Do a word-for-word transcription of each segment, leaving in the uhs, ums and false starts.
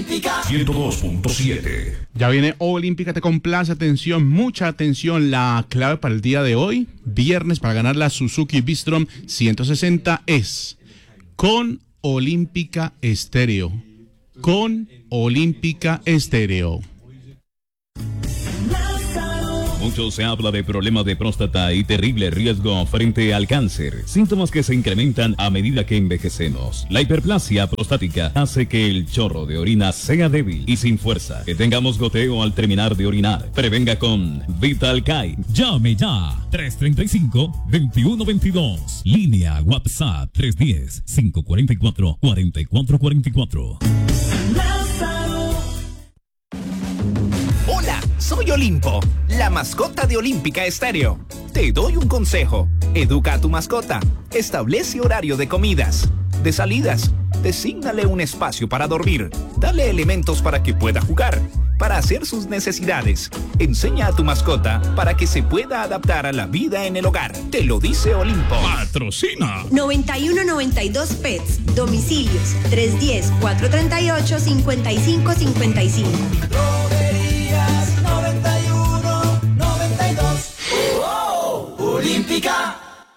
ciento dos punto siete. Ya viene Olímpica, te complace, atención, mucha atención, la clave para el día de hoy, viernes, para ganar la Suzuki Bistrom ciento sesenta es con Olímpica Estéreo, con Olímpica Estéreo. Mucho se habla de problemas de próstata y terrible riesgo frente al cáncer, síntomas que se incrementan a medida que envejecemos. La hiperplasia prostática hace que el chorro de orina sea débil y sin fuerza, que tengamos goteo al terminar de orinar. Prevenga con Vital Kai. Llame ya, tres treinta y cinco, veintiuno veintidós. Línea WhatsApp tres uno cero, cinco cuatro cuatro, cuatro cuatro cuatro cuatro. Hola, soy Olimpo, la mascota de Olímpica Estéreo. Te doy un consejo. Educa a tu mascota. Establece horario de comidas, de salidas. Desígnale un espacio para dormir. Dale elementos para que pueda jugar, para hacer sus necesidades. Enseña a tu mascota para que se pueda adaptar a la vida en el hogar. Te lo dice Olimpo. Patrocina. noventa y uno noventa y dos Pets. Domicilios tres uno cero, cuatro tres ocho, cinco cinco cinco cinco. noventa y uno noventa y dos. Oh, oh, Olímpica.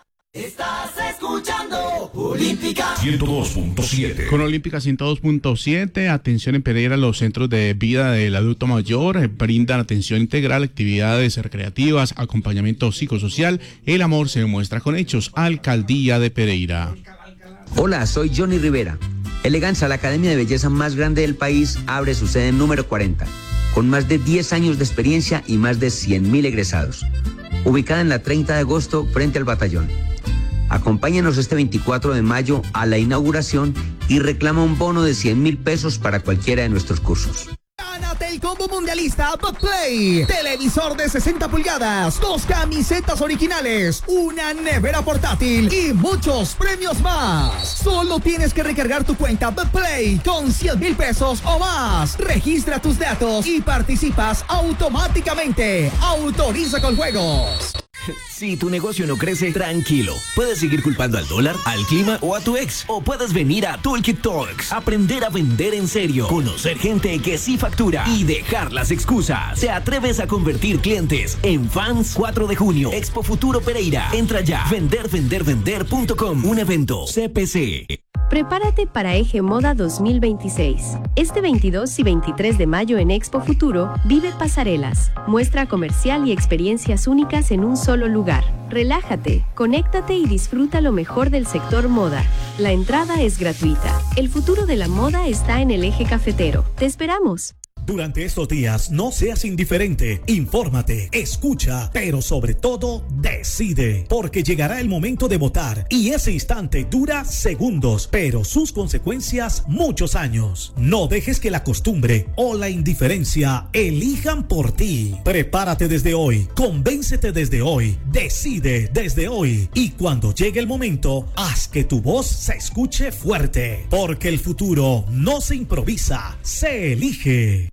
Estás escuchando Olímpica ciento dos punto siete. Con Olímpica ciento dos punto siete, atención en Pereira, los centros de vida del adulto mayor eh, brindan atención integral, actividades recreativas, acompañamiento psicosocial. El amor se demuestra con hechos. Alcaldía de Pereira. Hola, soy Johnny Rivera. Eleganza, la academia de belleza más grande del país, abre su sede número cuarenta, con más de diez años de experiencia y más de cien mil egresados. Ubicada en la treinta de agosto frente al batallón. Acompáñanos este veinticuatro de mayo a la inauguración y reclama un bono de cien mil pesos para cualquiera de nuestros cursos. Gánate el combo mundialista Betplay. Televisor de sesenta pulgadas, dos camisetas originales, una nevera portátil y muchos premios más. Solo tienes que recargar tu cuenta Betplay con cien mil pesos o más. Registra tus datos y participas automáticamente. Autoriza con juegos. Si tu negocio no crece, tranquilo. Puedes seguir culpando al dólar, al clima o a tu ex. O puedes venir a Toolkit Talks. Aprender a vender en serio. Conocer gente que sí factura. Y dejar las excusas. ¿Te atreves a convertir clientes en fans? cuatro de junio, Expo Futuro Pereira. Entra ya. vender vender vender punto com. Un evento C P C. Prepárate para Eje Moda dos mil veintiséis. Este veintidós y veintitrés de mayo en Expo Futuro, vive pasarelas, muestra comercial y experiencias únicas en un solo lugar. Relájate, conéctate y disfruta lo mejor del sector moda. La entrada es gratuita. El futuro de la moda está en el Eje Cafetero. Te esperamos. Durante estos días, no seas indiferente, infórmate, escucha, pero sobre todo, decide, porque llegará el momento de votar y ese instante dura segundos, pero sus consecuencias muchos años. No dejes que la costumbre o la indiferencia elijan por ti. Prepárate desde hoy, convéncete desde hoy, decide desde hoy y cuando llegue el momento, haz que tu voz se escuche fuerte, porque el futuro no se improvisa, se elige.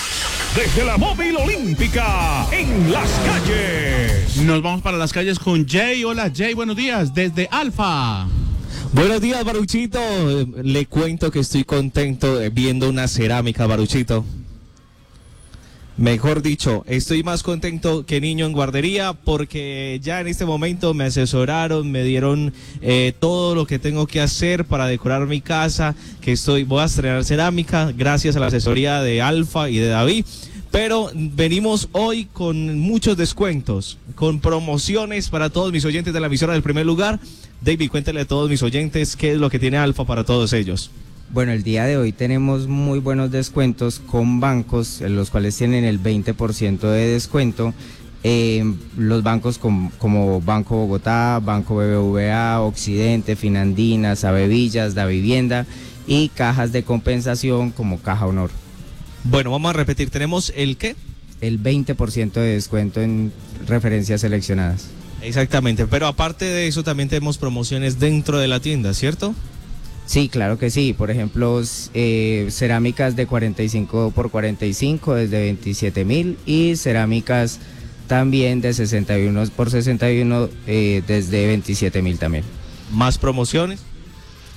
Desde la móvil olímpica, en las calles. Nos vamos para las calles con Jay. Hola Jay, buenos días, desde Alfa. Buenos días, Baruchito. Le cuento que estoy contento viendo una cerámica, Baruchito. Mejor dicho, estoy más contento que niño en guardería porque ya en este momento me asesoraron, me dieron eh, todo lo que tengo que hacer para decorar mi casa, que estoy, voy a estrenar cerámica gracias a la asesoría de Alfa y de David. Pero venimos hoy con muchos descuentos, con promociones para todos mis oyentes de la emisora del primer lugar. David, cuéntale a todos mis oyentes qué es lo que tiene Alfa para todos ellos. Bueno, el día de hoy tenemos muy buenos descuentos con bancos, los cuales tienen el veinte por ciento de descuento. Eh, los bancos com, como Banco Bogotá, Banco B B V A, Occidente, Finandina, Sabevillas, Da Vivienda y cajas de compensación como Caja Honor. Bueno, vamos a repetir, ¿tenemos el qué? El veinte por ciento de descuento en referencias seleccionadas. Exactamente, pero aparte de eso también tenemos promociones dentro de la tienda, ¿cierto? Sí, claro que sí. Por ejemplo, eh, cerámicas de cuarenta y cinco por cuarenta y cinco desde veintisiete mil y cerámicas también de sesenta y uno por sesenta y uno eh, desde veintisiete mil también. ¿Más promociones?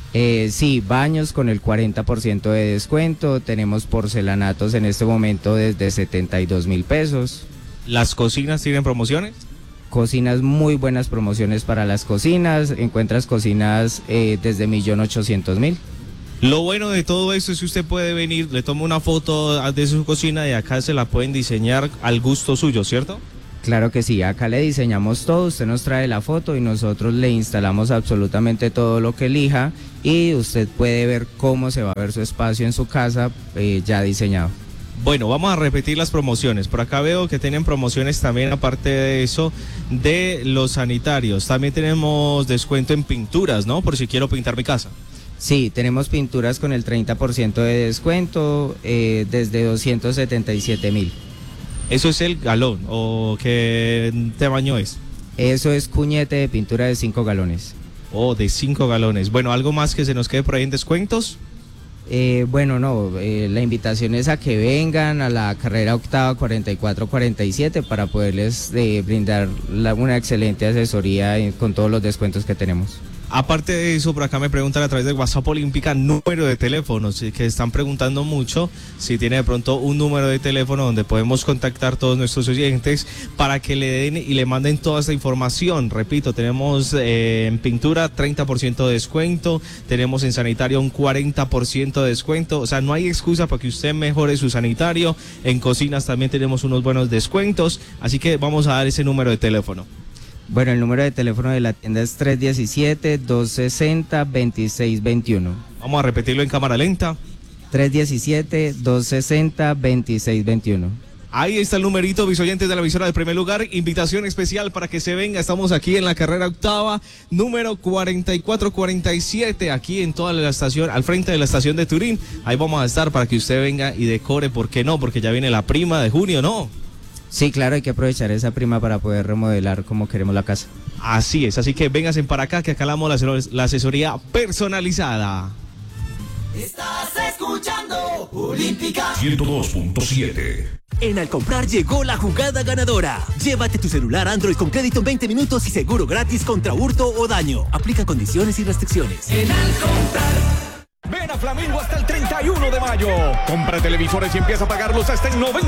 Eh, sí, baños con el cuarenta por ciento de descuento, tenemos porcelanatos en este momento desde setenta y dos mil pesos. ¿Las cocinas tienen promociones? Cocinas, muy buenas promociones para las cocinas, encuentras cocinas eh, desde un millón ochocientos mil. Lo bueno de todo esto es que usted puede venir, le toma una foto de su cocina y acá se la pueden diseñar al gusto suyo, ¿cierto? Claro que sí, acá le diseñamos todo, usted nos trae la foto y nosotros le instalamos absolutamente todo lo que elija y usted puede ver cómo se va a ver su espacio en su casa eh, ya diseñado. Bueno, vamos a repetir las promociones. Por acá veo que tienen promociones también, aparte de eso, de los sanitarios. También tenemos descuento en pinturas, ¿no? Por si quiero pintar mi casa. Sí, tenemos pinturas con el treinta por ciento de descuento eh, desde doscientos setenta y siete mil. ¿Eso es el galón o qué tamaño es? Eso es cuñete de pintura de cinco galones. Oh, de cinco galones. Bueno, ¿algo más que se nos quede por ahí en descuentos? Eh, bueno, no, eh, la invitación es a que vengan a la carrera octava cuarenta y cuatro cuarenta y siete para poderles eh, brindar la, una excelente asesoría eh, con todos los descuentos que tenemos. Aparte de eso, por acá me preguntan a través de WhatsApp Olímpica número de teléfono, que están preguntando mucho si tiene de pronto un número de teléfono donde podemos contactar todos nuestros oyentes para que le den y le manden toda esta información. Repito, tenemos eh, en pintura treinta por ciento de descuento, tenemos en sanitario un cuarenta por ciento de descuento, o sea, no hay excusa para que usted mejore su sanitario. En cocinas también tenemos unos buenos descuentos, así que vamos a dar ese número de teléfono. Bueno, el número de teléfono de la tienda es tres uno siete, dos seis cero, dos seis dos uno. Vamos a repetirlo en cámara lenta. tres uno siete, dos seis cero, dos seis dos uno. Ahí está el numerito, mis oyentes de la emisora del primer lugar. Invitación especial para que se venga. Estamos aquí en la carrera octava, número cuarenta y cuatro cuarenta y siete, aquí en toda la estación, al frente de la estación de Turín. Ahí vamos a estar para que usted venga y decore. ¿Por qué no? Porque ya viene la prima de junio, ¿no? Sí, claro, hay que aprovechar esa prima para poder remodelar como queremos la casa. Así es, así que vénganse para acá que acá le damos la, la asesoría personalizada. Estás escuchando Olímpica ciento dos punto siete. En Al Comprar llegó la jugada ganadora. Llévate tu celular Android con crédito en veinte minutos y seguro gratis contra hurto o daño. Aplica condiciones y restricciones. En Al Comprar. Ven a Flamingo hasta el treinta y uno de mayo. Compra televisores y empieza a pagarlos hasta en noventa